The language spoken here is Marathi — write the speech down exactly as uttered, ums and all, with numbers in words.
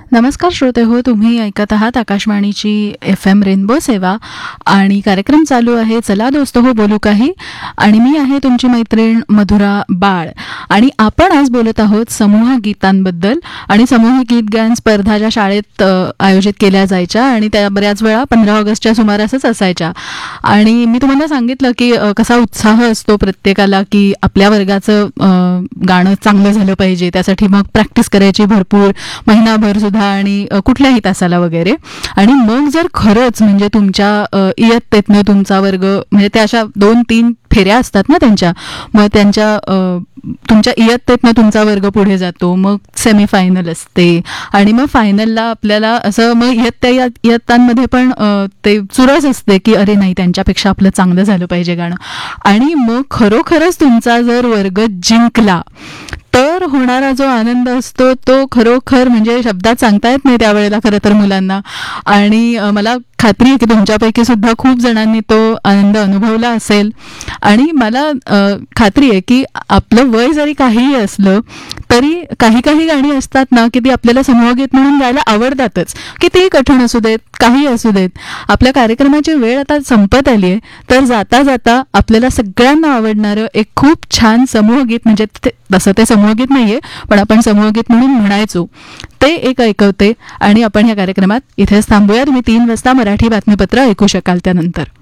नमस्कार श्रोते हो, तुम्ही ऐकत आहात आकाशवाणीची एफ एम रेनबो सेवा आणि कार्यक्रम चालू आहे चला दोस्त हो बोलू काही. आणि मी आहे तुमची मैत्रीण मधुरा बाळ. आणि आपण आज बोलत आहोत समूह गीतांबद्दल. आणि समूह गीत गायन स्पर्धा ज्या शाळेत अ, आयोजित केल्या जायच्या आणि त्या बऱ्याच वेळा पंधरा ऑगस्टच्या सुमारासच असायच्या. आणि मी तुम्हाला सांगितलं की अ, कसा उत्साह असतो प्रत्येकाला की आपल्या वर्गाचं अ, गाणं चांगलं झालं पाहिजे, त्यासाठी मग प्रॅक्टिस करायची भरपूर, महिनाभर सुद्धा आणि अ, कुठल्याही तासाला वगैरे. आणि मग जर खरंच म्हणजे तुमच्या अ, इयत्तेतनं तुमचा वर्ग म्हणजे त्या अशा दोन तीन फेऱ्या असतात ना त्यांच्या, मग त्यांच्या अ, तुमच्या इयत्तेतनं तुमचा वर्ग पुढे जातो, मग सेमीफायनल असते आणि मग फायनलला आपल्याला असं मग इयत्ता इयत्तांमध्ये पण अ, ते चुरस असते की अरे नाही त्यांच्यापेक्षा आपलं चांगलं झालं पाहिजे गाणं. आणि मग खरोखरच तुमचा जर वर्ग जिंकला तर होणारा जो आनंद असतो तो खरोखर म्हणजे शब्दात सांगता येत नाही त्यावेळेला खरं तर मुलांना. आणि अ, मला खात्री आहे की तुमच्यापैकी सुद्धा खूप जणांनी तो आनंद अनुभवला असेल. आणि मला अ, खात्री आहे की आपलं वय जरी काहीही असलं तरी काही काही गाणी असतात ना की ती आपल्याला समूहगीत म्हणून गायला आवडतातच, कितीही कठीण असू देत, काही असू देत. आपल्या कार्यक्रमाची वेळ आता संपत आली आहे, तर जाता जाता आपल्याला सगळ्यांना आवडणारं एक खूप छान समूहगीत, म्हणजे ते तसं ते समूहगीत नाहीये पण आपण समूहगीत म्हणून म्हणायचो, ते एक ऐकवते. आणि आपण या कार्यक्रमात इथेच थांबूया. तुम्ही तीन वाजता मराठी बातमीपत्र ऐकू शकाल त्यानंतर.